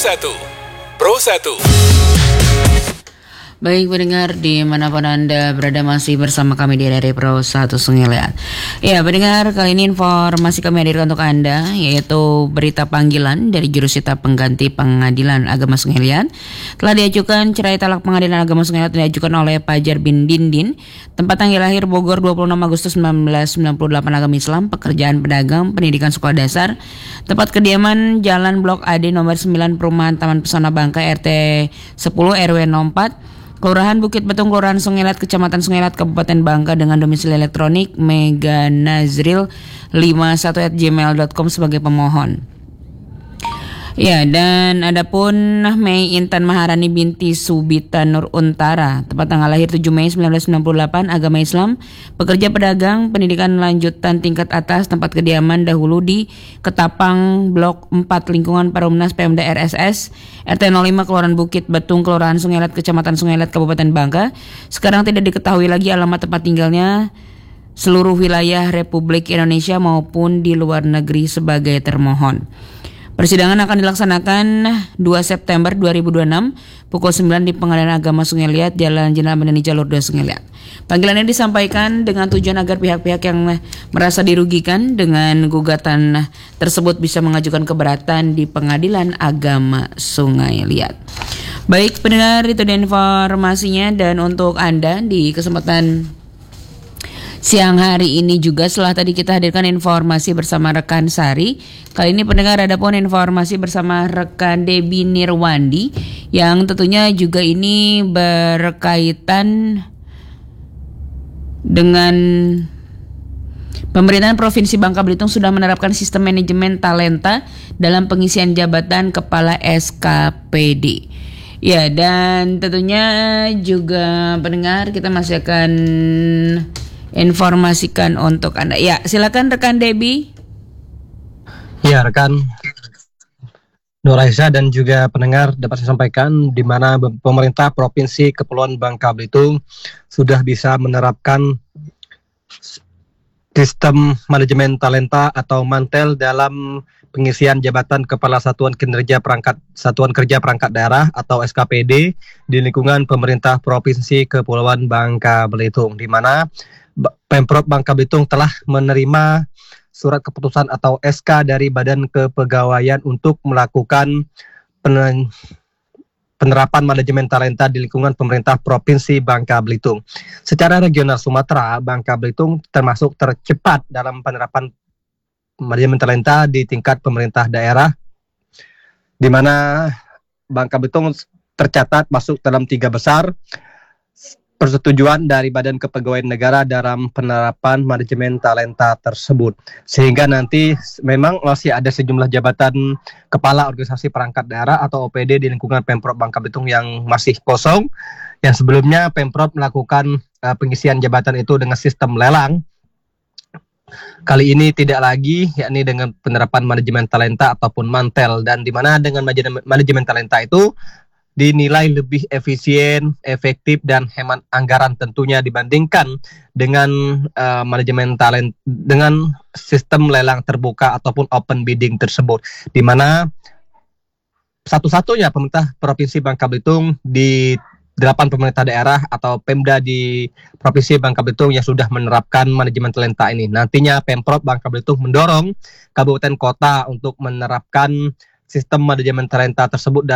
Pro 1. Baik pendengar dimanapun Anda berada, masih bersama kami di RRI Pro 1 Sungai Liat. Ya pendengar, kali ini informasi kami hadirkan untuk Anda, yaitu berita panggilan dari Jurusita Pengganti Pengadilan Agama Sungai Liat. Telah diajukan cerai talak Pengadilan Agama Sungai Liat, diajukan oleh Fajar bin Dindin. Tempat tanggal lahir Bogor 26 Agustus 1998, agama Islam, pekerjaan pedagang, pendidikan sekolah dasar. Tempat kediaman Jalan Blok AD nomor 9, Perumahan Taman Pesona Bangka, RT 10 RW 04, Kelurahan Bukit Betung, Kelurahan Sungai Liat, Kecamatan Sungai Liat, Kabupaten Bangka, dengan domisili elektronik meganazril51@gmail.com sebagai pemohon. Ya, dan adapun Mei Intan Maharani binti Subita Nur Untara, tempat tanggal lahir 7 Mei 1998, agama Islam, pekerja pedagang, pendidikan lanjutan tingkat atas, tempat kediaman dahulu di Ketapang Blok 4, lingkungan Perumnas Pemda RSS, RT 05, Kelurahan Bukit Betung, Kelurahan Sungai Liat, Kecamatan Sungai Liat, Kabupaten Bangka. Sekarang tidak diketahui lagi alamat tempat tinggalnya seluruh wilayah Republik Indonesia maupun di luar negeri sebagai termohon. Persidangan akan dilaksanakan 2 September 2026 pukul 9 di Pengadilan Agama Sungai Liat, Jalan Jenderal Madani, Jalur 2 Sungai Liat. Panggilan ini disampaikan dengan tujuan agar pihak-pihak yang merasa dirugikan dengan gugatan tersebut bisa mengajukan keberatan di Pengadilan Agama Sungai Liat. Baik pendengar, itu dia informasinya, dan untuk Anda di kesempatan siang hari ini juga, setelah tadi kita hadirkan informasi bersama rekan Sari, kali ini pendengar ada pun informasi bersama rekan Debbie Nirwandi yang tentunya juga ini berkaitan dengan pemerintahan Provinsi Bangka Belitung sudah menerapkan sistem manajemen talenta dalam pengisian jabatan Kepala SKPD. Ya, dan tentunya juga pendengar kita masih akan informasikan untuk Anda. Ya, silakan rekan Debbie. Ya, rekan Nur Aisyah dan juga pendengar, dapat saya sampaikan di mana pemerintah Provinsi Kepulauan Bangka Belitung sudah bisa menerapkan sistem manajemen talenta atau mantel dalam pengisian jabatan Kepala Satuan Kerja Perangkat Daerah atau SKPD di lingkungan pemerintah Provinsi Kepulauan Bangka Belitung, di mana Pemprov Bangka Belitung telah menerima surat keputusan atau SK dari Badan Kepegawaian untuk melakukan penerapan manajemen talenta di lingkungan pemerintah Provinsi Bangka Belitung. Secara regional Sumatera, Bangka Belitung termasuk tercepat dalam penerapan manajemen talenta di tingkat pemerintah daerah, di mana Bangka Belitung tercatat masuk dalam 3 besar persetujuan dari Badan Kepegawaian Negara dalam penerapan manajemen talenta tersebut. Sehingga nanti memang masih ada sejumlah jabatan Kepala Organisasi Perangkat Daerah atau OPD di lingkungan Pemprov Bangka Belitung yang masih kosong, yang sebelumnya Pemprov melakukan pengisian jabatan itu dengan sistem lelang. Kali ini tidak lagi, yakni dengan penerapan manajemen talenta ataupun mantel, dan di mana dengan manajemen talenta itu dinilai lebih efisien, efektif, dan hemat anggaran tentunya dibandingkan dengan manajemen talent dengan sistem lelang terbuka ataupun open bidding tersebut, di mana satu-satunya pemerintah Provinsi Bangka Belitung di 8 pemerintah daerah atau Pemda di Provinsi Bangka Belitung yang sudah menerapkan manajemen talenta ini. Nantinya Pemprov Bangka Belitung mendorong kabupaten kota untuk menerapkan sistem manajemen talenta tersebut